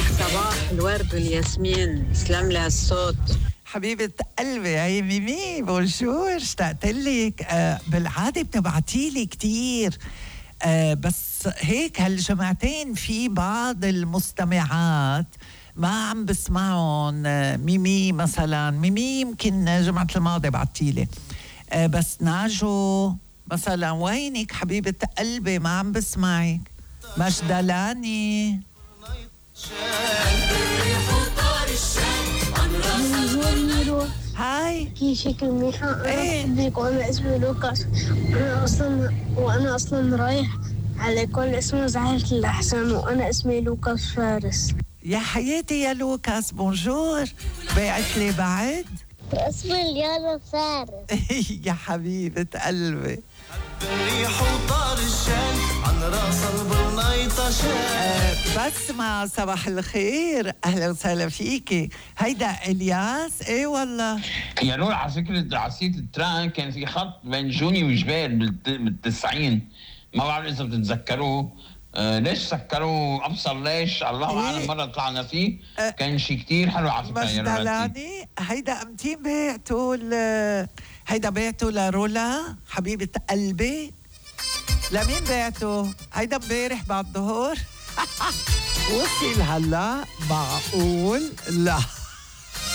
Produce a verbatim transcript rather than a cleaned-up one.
صباح الورد والياسمين، تسلم لي هالصوت. حبيبة قلبي هي ميمي، بونجور، اشتقت لك. آه بالعادة بتبعتي لي كتير، آه بس هيك هالجمعتين في بعض المستمعات ما عم بسمعهم. آه ميمي مثلا، ميمي يمكن جمعة الماضي بعتي لي، آه بس ناجو مثلا وينك حبيبة قلبي؟ ما عم بسمعك. مجدلاني هاي كيفك منيحة؟ أنا إيه. بحبك وأنا اسمي لوكاس. أنا أصلا وأنا أصلا رايح على كل اسمه زعلت الأحسن، وأنا اسمي لوكاس فارس. يا حياتي يا لوكاس، بونجور. بعت لي بعد اسمي ليانا فارس. يا حبيبة قلبي. الريح وطار الشان عن راس البرنيطة شان. بسمة صباح الخير، أهلا وسهلا فيكي. هيدا إلياس؟ إيه والله. يا نور، على فكرة عصية التران كان في خط بين جوني وجبال بالت- بالتسعين، ما بعرف إذا بتتذكروه. آه ليش سكروه أبصر ليش الله أعلم. إيه؟ مرة طلعنا فيه آه. كان شي كتير حلو على فكرة يا رولاتي. مجدلاني هيدا أمتين بعتوا ل هيدا بعتوا لرولا حبيبة قلبي. لمين بعتوا؟ هيدا امبارح بعد الظهر. وصل هلا، معقول؟ لا